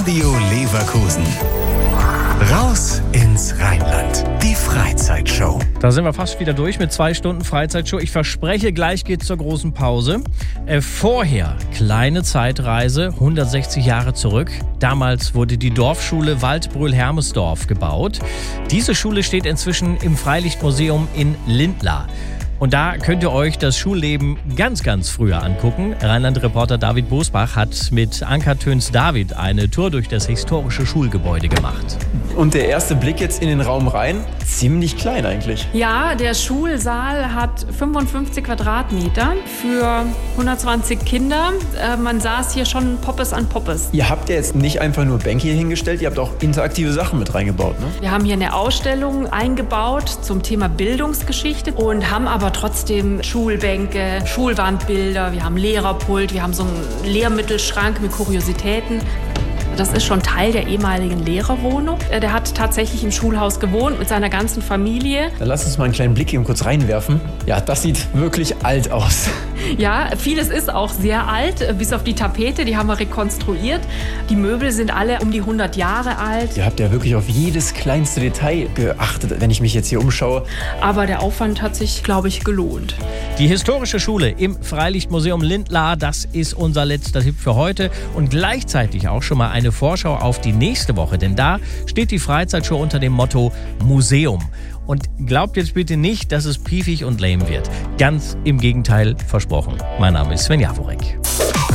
Radio Leverkusen. Raus ins Rheinland. Die Freizeitshow. Da sind wir fast wieder durch mit 2 Stunden Freizeitshow. Ich verspreche, gleich geht's zur großen Pause. Vorher kleine Zeitreise, 160 Jahre zurück. Damals wurde die Dorfschule Waldbröl-Hermesdorf gebaut. Diese Schule steht inzwischen im Freilichtmuseum in Lindlar. Und da könnt ihr euch das Schulleben ganz, ganz früher angucken. Rheinland-Reporter David Bosbach hat mit Anka Töns-David eine Tour durch das historische Schulgebäude gemacht. Und der erste Blick jetzt in den Raum rein, ziemlich klein eigentlich. Ja, der Schulsaal hat 55 Quadratmeter für 120 Kinder. Man saß hier schon Poppes an Poppes. Ihr habt ja jetzt nicht einfach nur Bänke hier hingestellt, ihr habt auch interaktive Sachen mit reingebaut, ne? Wir haben hier eine Ausstellung eingebaut zum Thema Bildungsgeschichte und haben aber trotzdem Schulbänke, Schulwandbilder, wir haben Lehrerpult, wir haben so einen Lehrmittelschrank mit Kuriositäten. Das ist schon Teil der ehemaligen Lehrerwohnung. Der hat tatsächlich im Schulhaus gewohnt mit seiner ganzen Familie. Dann lass uns mal einen kleinen Blick eben kurz reinwerfen. Ja, das sieht wirklich alt aus. Ja, vieles ist auch sehr alt, bis auf die Tapete, die haben wir rekonstruiert. Die Möbel sind alle um die 100 Jahre alt. Ihr habt ja wirklich auf jedes kleinste Detail geachtet, wenn ich mich jetzt hier umschaue. Aber der Aufwand hat sich, glaube ich, gelohnt. Die historische Schule im Freilichtmuseum Lindlar, das ist unser letzter Tipp für heute. Und gleichzeitig auch schon mal eine Vorschau auf die nächste Woche, denn da steht die Freizeitshow unter dem Motto Museum. Und glaubt jetzt bitte nicht, dass es piefig und lame wird. Ganz im Gegenteil, versprochen. Mein Name ist Sven Jaworek.